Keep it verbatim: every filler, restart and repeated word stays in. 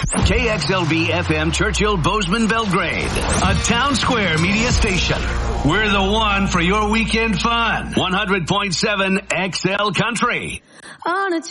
K X L V F M Churchill Bozeman Belgrade, a Town Square media station. We're the one for your weekend fun. one hundred point seven X L Country. On a